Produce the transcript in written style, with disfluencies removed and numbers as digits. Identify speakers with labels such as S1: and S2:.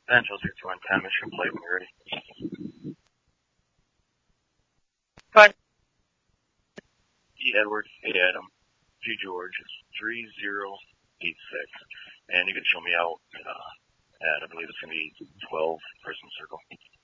S1: Angels 6110, mission plate when you're ready.
S2: Hi.
S1: E. Edward, A. Adam, G. George, 3086. And you can show me out at, I believe it's going to be 12-person circle.